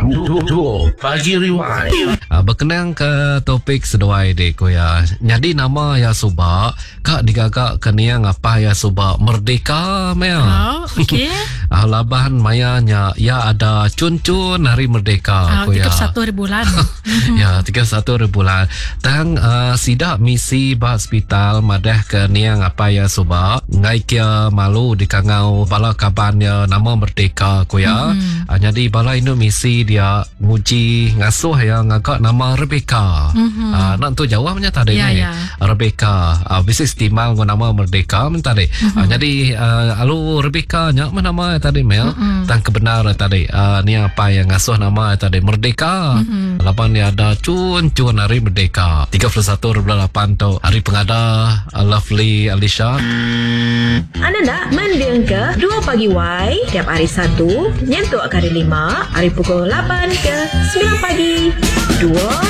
Dua Pagi Rewind. Berkenaan ke topik seduai dek ko ya. Jadi nama ya subak kak digagak keniang apa ya subak merdeka maya. Okey. Labahan mayanya ya ada cun-cun hari merdeka ko ya. 31 hari bulan. Ya 31 hari bulan. Tang sidak misi ba hospital madah keniang apa ya subak ngai kia malu di kangau bala kabannya nama merdeka ko ya. Jadi bala Indo misi dia nguji ngasuh ya ngagak nama Rebecca. Nak tu jawabnya tadi ni. Rebecca. Bisnis timal gua nama merdeka tadi. Jadi alu Rebecca nya mana nama tadi mel tang kebenaran tadi. Ni apa yang ngasuh nama tadi merdeka. Lapan dia ada cun-cun hari merdeka. 31/8 tu hari pengada Lovely Alicia. Anda nak mendengar ke 2 Pagi Y tiap hari Sabtu nyentuk ke hari 5 hari pukul 8 ke 9 pagi. 2